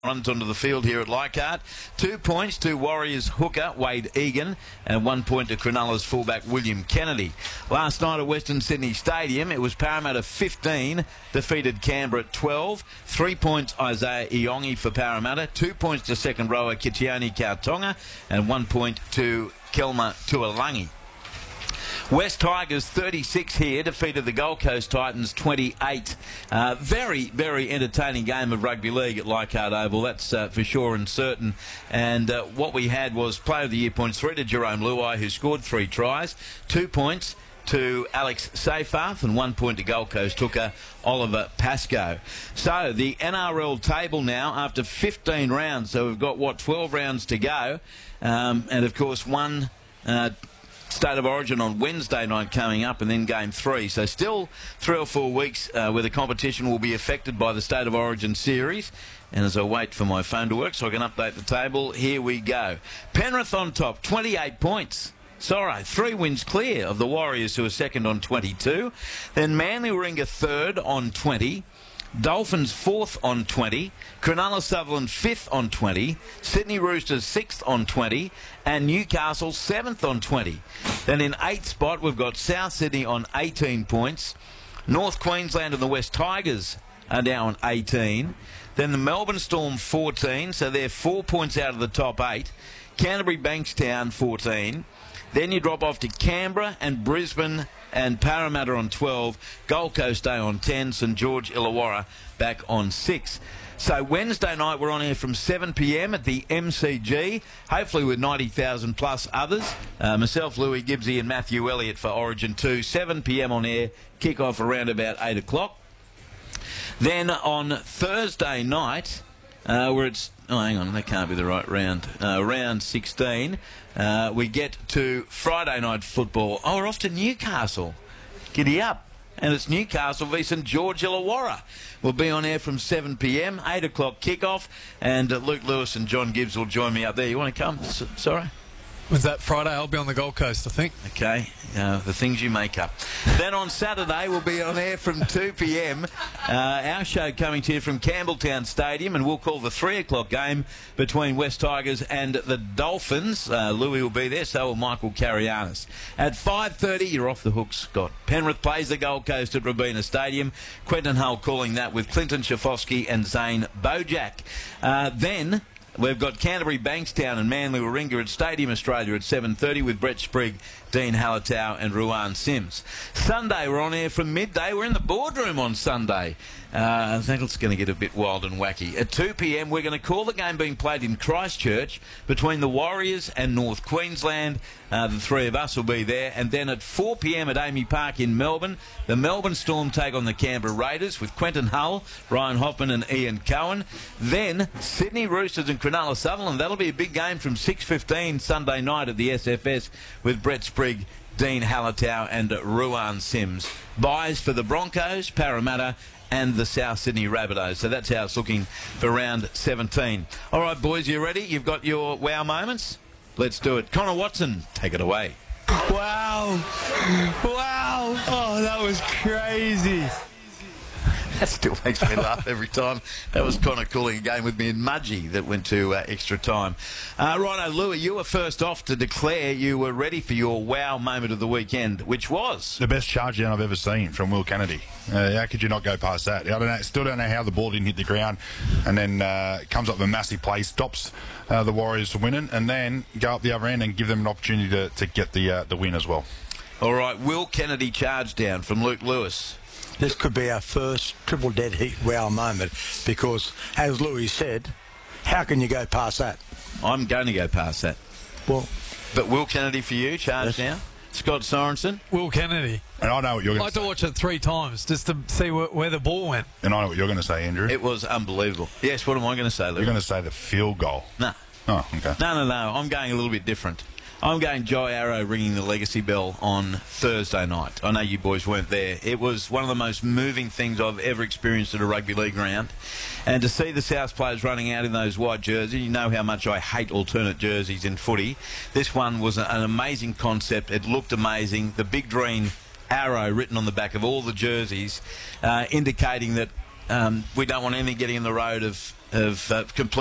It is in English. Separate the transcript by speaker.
Speaker 1: Runs onto the field here at Leichhardt. 2 points to Warriors hooker Wade Egan and 1 point to Cronulla's fullback William Kennedy. Last night at Western Sydney Stadium, it was Parramatta 15, defeated Canberra at 12. 3 points Isaiah Iongi for Parramatta, 2 points to second rower Kitione Kautonga and 1 point to Kelma Tuolangi. West Tigers 36 here, defeated the Gold Coast Titans 28. Very, very entertaining game of rugby league at Leichhardt Oval, that's for sure and certain. And what we had was Player of the Year points, 3 to Jerome Luai, who scored 3 tries, 2 points to Alex Seyfarth and 1 point to Gold Coast hooker Oliver Pascoe. So the NRL table now after 15 rounds, so we've got 12 rounds to go, and of course one State of Origin on Wednesday night coming up, and then Game 3. So still 3 or 4 weeks where the competition will be affected by the State of Origin series. And as I wait for my phone to work so I can update the table, here we go. Penrith on top, 28 points. Sorry, 3 wins clear of the Warriors, who are second on 22. Then Manly Warringah third on 20. Dolphins 4th on 20, Cronulla Sutherland 5th on 20, Sydney Roosters 6th on 20, and Newcastle 7th on 20. Then in 8th spot we've got South Sydney on 18 points, North Queensland and the West Tigers are now on 18, then the Melbourne Storm 14, so they're 4 points out of the top 8, Canterbury Bankstown 14, then you drop off to Canberra and Brisbane and Parramatta on 12, Gold Coast Day on 10, St George Illawarra back on 6. So Wednesday night we're on air from 7 p.m. at the MCG, hopefully with 90,000 plus others. Myself, Louis Gibbsy and Matthew Elliott for Origin 2, 7 p.m. on air, kick-off around about 8 o'clock. Then on Thursday night, where it's... Oh, hang on, that can't be the right round. Round 16. We get to Friday night football. Oh, we're off to Newcastle. Giddy up. And it's Newcastle v St George Illawarra. We'll be on air from 7 p.m, 8 o'clock kickoff. And Luke Lewis and John Gibbs will join me up there. You want to come? Sorry?
Speaker 2: Was that Friday? I'll be on the Gold Coast, I think.
Speaker 1: Okay, the things you make up. Then on Saturday, we'll be on air from 2 p.m. Our show coming to you from Campbelltown Stadium, and we'll call the 3 o'clock game between West Tigers and the Dolphins. Louis will be there, so will Michael Carianis. At 5:30, you're off the hook, Scott. Penrith plays the Gold Coast at Robina Stadium. Quentin Hull calling that with Clinton Schafowski and Zane Bojack. Then... we've got Canterbury Bankstown and Manly Warringah at Stadium Australia at 7:30 with Brett Sprigg, Dean Hallertau and Ruan Sims. Sunday we're on air from midday. We're in the boardroom on Sunday. I think it's going to get a bit wild and wacky. At 2 p.m. we're going to call the game being played in Christchurch between the Warriors and North Queensland. The 3 of us will be there. And then at 4 p.m. at Amy Park in Melbourne, the Melbourne Storm take on the Canberra Raiders with Quentin Hull, Ryan Hoffman and Ian Cohen. Then Sydney Roosters and Cronulla Sutherland. That'll be a big game from 6:15 Sunday night at the SFS with Brett Sprigg, Dean Hallertau and Ruan Sims. Buys for the Broncos, Parramatta and the South Sydney Rabbitohs. So that's how it's looking for round 17. All right, boys, you ready? You've got your wow moments? Let's do it. Connor Watson, take it away.
Speaker 2: Wow. Wow. Oh, that was crazy.
Speaker 1: That still makes me laugh every time. That was Connor calling a game with me in Mudgee that went to extra time. Righto, Louis, you were first off to declare you were ready for your wow moment of the weekend, which was...
Speaker 3: the best charge down I've ever seen from Will Kennedy. How could you not go past that? Still don't know how the ball didn't hit the ground, and then comes up with a massive play, stops the Warriors from winning, and then go up the other end and give them an opportunity to get the win as well.
Speaker 1: All right, Will Kennedy charge down from Luke Lewis.
Speaker 4: This could be our first triple dead heat wow moment because, as Louis said, how can you go past that?
Speaker 1: I'm going to go past that.
Speaker 4: Well,
Speaker 1: but Will Kennedy for you, charge down. Scott Sorensen.
Speaker 2: Will Kennedy.
Speaker 3: And I know what you're going
Speaker 2: to say. I had to watch it 3 times just to see where the ball went.
Speaker 3: And I know what you're going to say, Andrew.
Speaker 1: It was unbelievable. Yes, what am I going to say, Luke?
Speaker 3: You're going to say the field goal.
Speaker 1: No.
Speaker 3: Oh, okay.
Speaker 1: No. I'm going a little bit different. I'm going Joe Arrow ringing the legacy bell on Thursday night. I know you boys weren't there. It was one of the most moving things I've ever experienced at a rugby league ground. And to see the South players running out in those white jerseys, you know how much I hate alternate jerseys in footy. This one was an amazing concept. It looked amazing. The big green arrow written on the back of all the jerseys, indicating that we don't want anything getting in the road of have completed